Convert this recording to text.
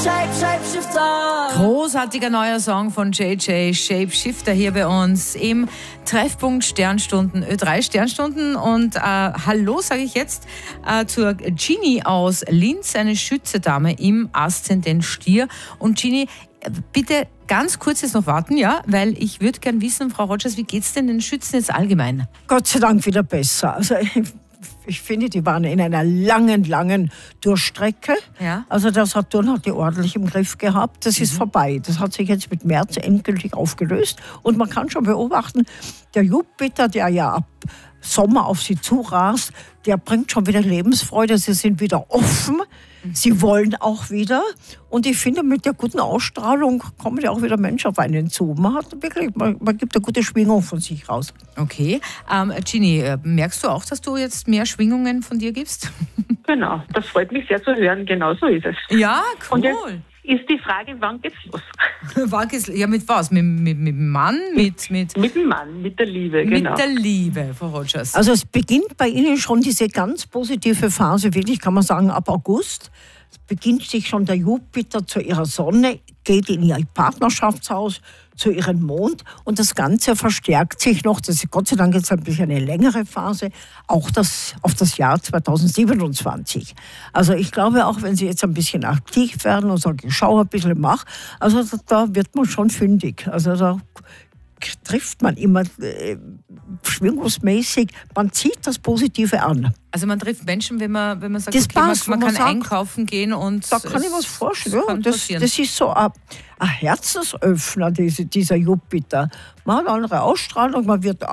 Shapeshifter. Großartiger neuer Song von JJ, Shapeshifter, hier bei uns im Treffpunkt Sternstunden, Ö3 Sternstunden. Und hallo sage ich jetzt zur Ginny aus Linz, eine Schützedame im Aszendent Stier. Und Ginny, bitte ganz kurz jetzt noch warten, ja, weil ich würde gern wissen, Frau Rogers, wie geht's denn den Schützen jetzt allgemein? Gott sei Dank wieder besser. Also ich finde, die waren in einer langen Durchstrecke. Ja. Also der Saturn hat die ordentlich im Griff gehabt. Das ist vorbei. Das hat sich jetzt mit März endgültig aufgelöst. Und man kann schon beobachten, der Jupiter, der ja ab Sommer auf sie zurast, der bringt schon wieder Lebensfreude. Sie sind wieder offen. Sie wollen auch wieder. Und ich finde, mit der guten Ausstrahlung kommen ja auch wieder Menschen auf einen zu. Man gibt eine gute Schwingung von sich raus. Okay. Ginny, merkst du auch, dass du jetzt mehr Schwingungen von dir gibst? Genau, das freut mich sehr zu hören. Genau so ist es. Ja, cool. Und jetzt ist die Frage, wann geht's los? Ja, mit was? Mit dem Mann? Mit dem Mann, mit der Liebe, genau. Mit der Liebe, Frau Rogers. Also es beginnt bei Ihnen schon diese ganz positive Phase, wirklich kann man sagen, ab August. Es beginnt sich schon der Jupiter zu ihrer Sonne, geht in ihr Partnerschaftshaus, zu ihrem Mond und das Ganze verstärkt sich noch, das ist Gott sei Dank jetzt ein bisschen eine längere Phase, auch auf das Jahr 2027. Also ich glaube, auch wenn Sie jetzt ein bisschen aktiv werden und sagen, ich schaue ein bisschen, also da wird man schon fündig. Also da trifft man immer schwingungsmäßig, man zieht das Positive an. Also man trifft Menschen, wenn man sagt, das okay, passt, man kann sagt, einkaufen gehen und da kann ich was vorstellen. Ja, das passieren. ist so ein Herzensöffner, dieser Jupiter. Man hat eine andere Ausstrahlung, man wird